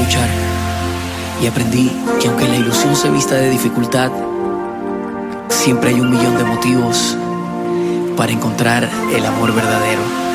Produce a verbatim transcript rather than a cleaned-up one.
luchar. Y aprendí que aunque la ilusión se vista de dificultad, siempre hay un millón de motivos para encontrar el amor verdadero.